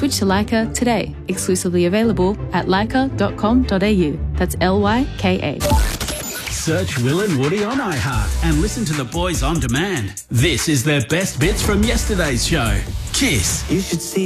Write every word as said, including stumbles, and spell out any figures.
Switch to Leica today. Exclusively available at leica dot com dot a u. That's L Y K A. Search Will and Woody on iHeart and listen to the boys on demand. This is their best bits from yesterday's show. Kiss. You should see